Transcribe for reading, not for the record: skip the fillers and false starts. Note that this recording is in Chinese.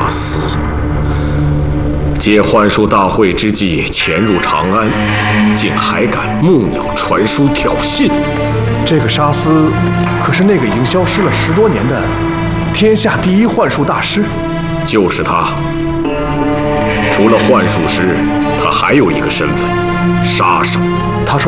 厮，借幻术大会之际潜入长安，竟还敢木鸟传书挑衅。 这个沙司可是那个已经消失了10多年的天下第一幻术大师。 就是他。除了幻术师，他还有一个身份——杀手。 他说